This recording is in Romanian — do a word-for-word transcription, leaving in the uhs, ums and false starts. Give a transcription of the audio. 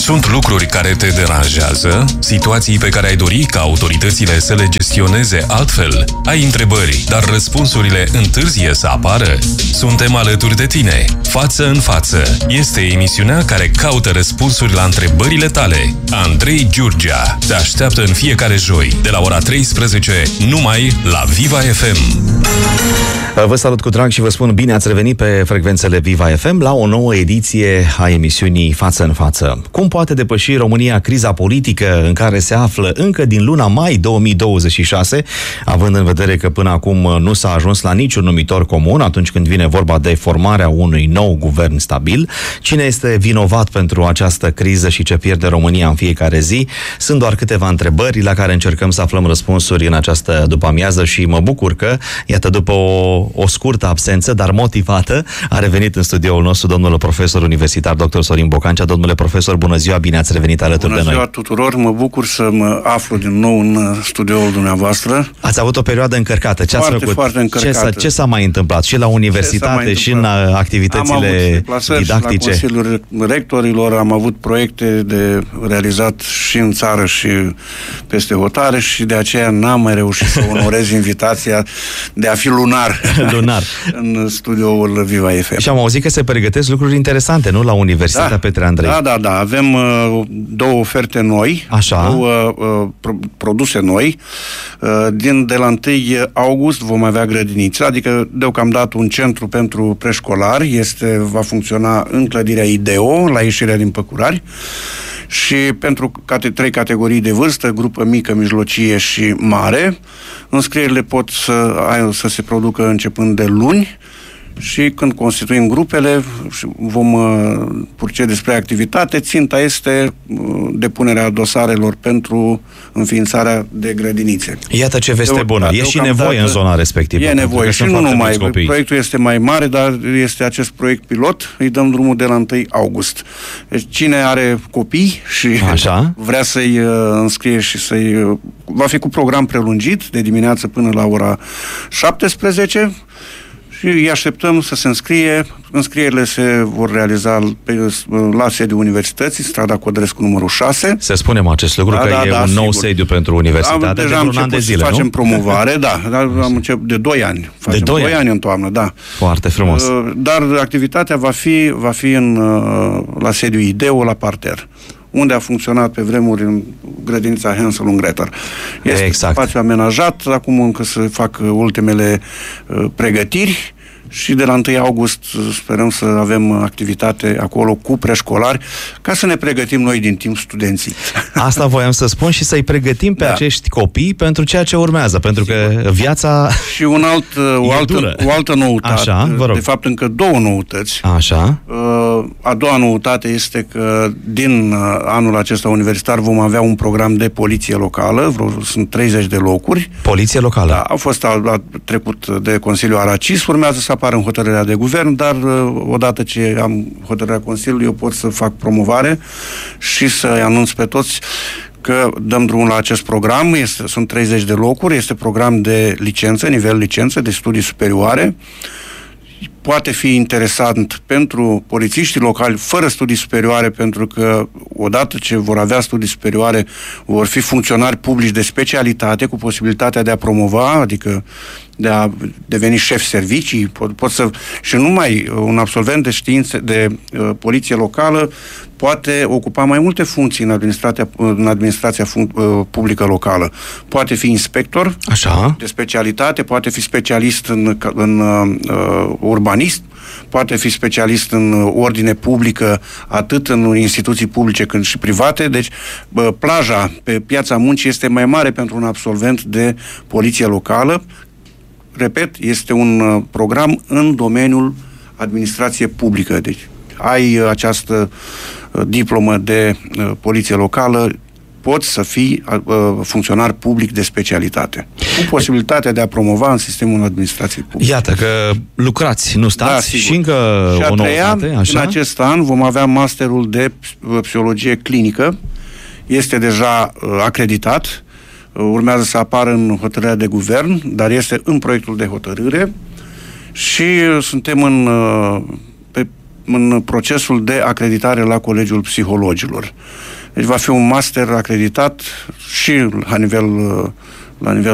Sunt lucruri care te deranjează? Situații pe care ai dori ca autoritățile să le gestioneze altfel? Ai întrebări, dar răspunsurile întârzie să apară? Suntem alături de tine. Față în față este emisiunea care caută răspunsuri la întrebările tale. Andrei Giurgea te așteaptă în fiecare joi, de la ora treisprezece, numai la Viva F M. Vă salut cu drag și vă spun bine ați revenit pe frecvențele Viva F M la o nouă ediție a emisiunii Față în față. Cum poate depăși România criza politică în care se află încă din luna mai două mii douăzeci și șase, având în vedere că până acum nu s-a ajuns la niciun numitor comun atunci când vine vorba de formarea unui nou guvern stabil? Cine este vinovat pentru această criză și ce pierde România în fiecare zi? Sunt doar câteva întrebări la care încercăm să aflăm răspunsuri în această după-amiază și mă bucur că, iată, după o o scurtă absență, dar motivată, a revenit în studioul nostru domnul profesor universitar doctor Sorin Bocancea. Domnule profesor, bună ziua, bine ați revenit alături bună de noi. Bună ziua tuturor, mă bucur să mă aflu din nou în studioul dumneavoastră. Ați avut o perioadă încărcată, ce foarte, ați făcut? Foarte încărcată. Ce s-a, ce s-a mai întâmplat? Și la universitate și în activitățile am didactice? La Consiliul Rectorilor, am avut proiecte de realizat și în țară și peste hotare și de aceea n-am mai reușit să onorez invitația de a fi lunar. Lunar. În studioul Viva F M. Și am auzit că se pregătesc lucruri interesante, nu? La Universitatea da, Petre Andrei. Da, da, da. Avem uh, două oferte noi. Așa. Două uh, pro- produse noi. Uh, din de la întâi august vom avea grădiniță, adică deocamdată un centru pentru preșcolari. Este, va funcționa în clădirea IDEO, la ieșirea din Păcurari. Și pentru cate, trei categorii de vârstă, grupă mică, mijlocie și mare. Înscrierile pot să, să se producă începând de luni și când constituim grupele vom uh, procede spre activitate. Ținta este uh, depunerea dosarelor pentru înființarea de grădinițe. Iată ce veste Eu, bună. Da, e și nevoie în zona respectivă. E nevoie și nu numai. Proiectul este mai mare, dar este acest proiect pilot. Îi dăm drumul de la întâi august. Deci cine are copii și Așa. vrea să-i uh, înscrie și să-i... Uh, va fi cu program prelungit de dimineață până la ora șaptesprezece și îi așteptăm să se înscrie. Înscrierile se vor realiza pe, la sediul universității, strada Codrescu numărul șase. Să spunem acest lucru, da, că da, e da, un sigur. nou sediu pentru universitate. Am, de deja am un an de zile, să facem nu? promovare, da. Am început de doi ani. Facem de doi ani. ani în toamnă, da. Foarte frumos. Dar activitatea va fi, va fi în, la sediul IDEO, la parter, unde a funcționat pe vremuri în grădinița Hansel und Gretel. Este exact. spațiu amenajat, acum încă se fac ultimele uh, pregătiri și de la întâi august sperăm să avem activitate acolo cu preșcolari, ca să ne pregătim noi din timp studenții. Asta voiam să spun și să-i pregătim pe da. acești copii pentru ceea ce urmează, pentru că viața și un alt, o, altă, o altă noutate, Așa, vă rog. de fapt încă două noutăți. Așa. A doua noutate este că din anul acesta universitar vom avea un program de poliție locală, vreo, sunt treizeci de locuri. Poliție locală? Da, a fost a, a trecut de Consiliul Aracis, urmează să apară în hotărârea de guvern, dar odată ce am hotărârea Consiliului, eu pot să fac promovare și să-i anunț pe toți că dăm drumul la acest program. Este, sunt treizeci de locuri, este program de licență, nivel licență, de studii superioare. Poate fi interesant pentru polițiștii locali fără studii superioare, pentru că odată ce vor avea studii superioare vor fi funcționari publici de specialitate cu posibilitatea de a promova, adică de a deveni șef servicii, pot, pot să, și numai un absolvent de științe de uh, poliție locală poate ocupa mai multe funcții în administrația, în administrația fun, uh, publică locală. Poate fi inspector Așa. de specialitate, poate fi specialist în, în uh, urbanist, poate fi specialist în ordine publică, atât în instituții publice cât și private. Deci uh, plaja pe piața muncii este mai mare pentru un absolvent de poliție locală. Repet, este un uh, program în domeniul administrație publică. Deci ai uh, această uh, diplomă de uh, poliție locală, poți să fii uh, funcționar public de specialitate, cu posibilitatea de a promova în sistemul administrației publice. Iată că lucrați, nu stați, da, și încă și a o treia, noutate, așa? în acest an vom avea masterul de psihologie clinică, este deja uh, acreditat, urmează să apară în hotărârea de guvern, dar este în proiectul de hotărâre și suntem în, pe în procesul de acreditare la Colegiul Psihologilor. Deci va fi un master acreditat și la nivel, la nivel